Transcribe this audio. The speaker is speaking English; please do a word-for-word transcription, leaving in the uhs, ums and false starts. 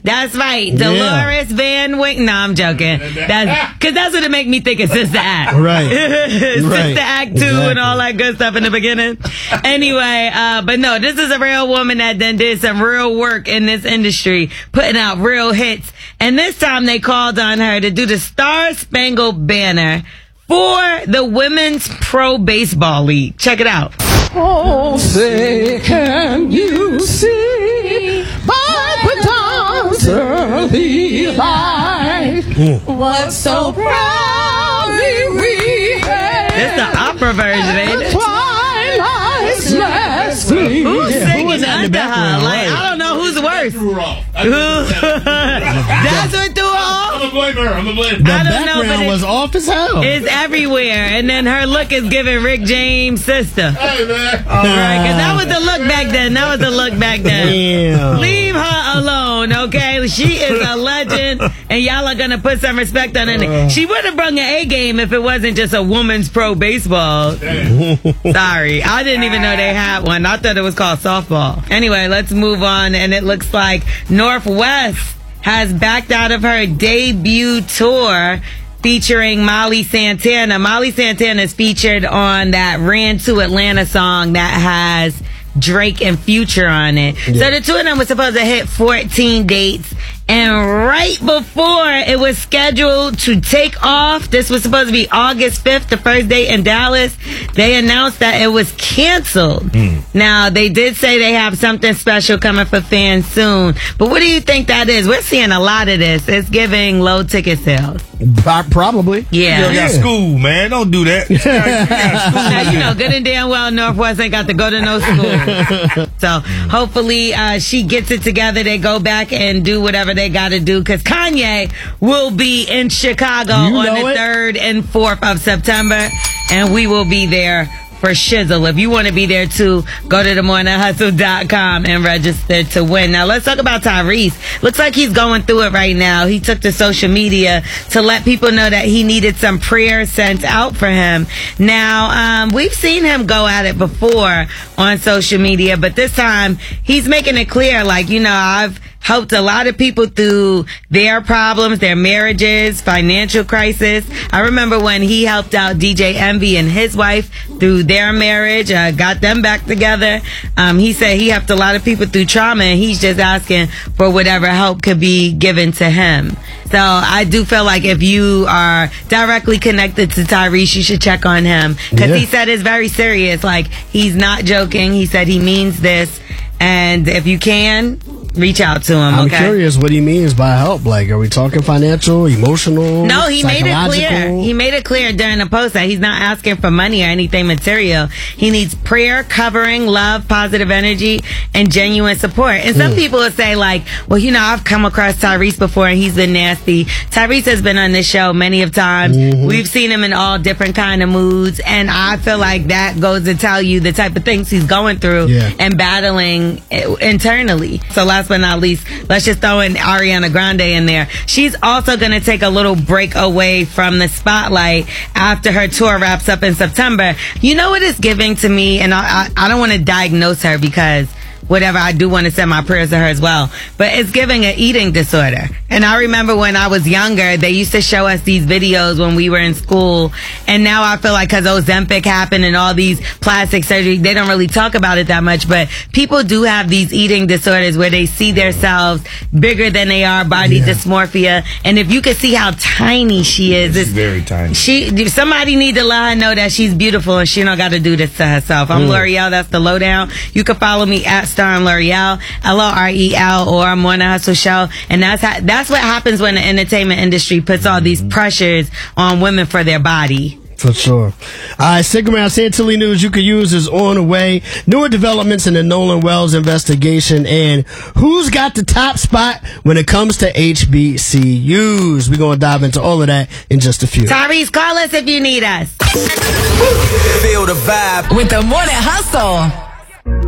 That's right. Dolores Yeah. Van Winkle. No, I'm joking. That's because that's what it make me think of Sister Act. Right. Sister Right. Act two Exactly. and all that good stuff in the beginning. Anyway, uh, but no, this is a real woman that then did some real work in this industry, putting out real hits. And this time they called on her to do the Star Spangled Banner for the Women's Pro Baseball League. Check it out. Oh, say, can you see by the dawn's early light what so proudly we hailed This the opera version, ain't it? twilight's last gleam. Who's Yeah, who singing was that in the under her? background? Like, Right. I don't know who's worse. Threw her off. Who? That's what threw her off? I'm gonna blame her. I'm gonna blame The her. I don't know, but background it- was off as hell. It's everywhere. And then her look is giving Rick James' sister. Hey, man. All right, because that was the look back then. That was the look back then. Damn. Leave her alone, okay? She is a legend, and y'all are going to put some respect on her name. She would have brung an A game if it wasn't just a woman's pro baseball. Sorry. I didn't even know they had one. I thought it was called softball. Anyway, let's move on, and it looks like Northwest has backed out of her debut tour featuring Molly Santana. Molly Santana is featured on that Ran to Atlanta song that has Drake and Future on it. Yeah. So the two of them were supposed to hit fourteen dates. And right before it was scheduled to take off, this was supposed to be August fifth, the first date in Dallas, they announced that it was canceled. Now, they did say they have something special coming for fans soon. But what do you think that is? We're seeing a lot of this. It's giving low ticket sales. Pro- Probably. Yeah. You got school, man. Don't do that. You got- you got school. Now, you know, good and damn well Northwest ain't got to go to no school. So hopefully uh, she gets it together. They go back and do whatever they got to do, because Kanye will be in Chicago You on know the it. third and fourth of September, and we will be there for shizzle. If you want to be there too, go to the morning hustle dot com and register to win. Now let's talk about Tyrese. Looks like he's going through it right now. He took to social media to let people know that he needed some prayer sent out for him. Now, um, we've seen him go at it before on social media, but this time he's making it clear, like, you know, I've helped a lot of people through their problems, their marriages, financial crisis. I remember when he helped out D J Envy and his wife through their marriage, uh, got them back together. Um, he said he helped a lot of people through trauma, and he's just asking for whatever help could be given to him. So I do feel like if you are directly connected to Tyrese, you should check on him, because Yeah. he said it's very serious. Like, he's not joking. He said he means this. And if you can, reach out to him. I'm okay? curious what he means by help. Like, are we talking financial, emotional? No, he made it clear. psychological? He made it clear during the post that he's not asking for money or anything material. He needs prayer, covering, love, positive energy, and genuine support. And some Mm. people would say, like, well, you know, I've come across Tyrese before and he's been nasty. Tyrese has been on this show many of times. Mm-hmm. We've seen him in all different kind of moods, and I feel like that goes to tell you the type of things he's going through Yeah. and battling eh, internally. So last but not least, let's just throw in Ariana Grande in there. She's also going to take a little break away from the spotlight after her tour wraps up in September. You know what it's giving to me? And I, I, I don't want to diagnose her, because whatever, I do want to send my prayers to her as well. But it's giving an eating disorder. And I remember when I was younger, they used to show us these videos when we were in school. And now I feel like because Ozempic happened and all these plastic surgery, they don't really talk about it that much. But people do have these eating disorders where they see themselves bigger than they are, body Yeah. dysmorphia. And if you could see how tiny she is, She's it's very tiny. She, somebody need to let her know that she's beautiful and she don't got to do this to herself. I'm Mm. L'Oreal. That's the lowdown. You can follow me at Star and L'Oreal, L O R E L, or Morning Hustle Show. And that's how, that's what happens when the entertainment industry puts all these pressures on women for their body. For sure. All right, stick around. Santilli News you can use is on the way. Newer developments in the Nolan Wells investigation, and who's got the top spot when it comes to H B C Us. We're going to dive into all of that in just a few. Tyrese, call us if you need us. Feel the vibe With the Morning Hustle.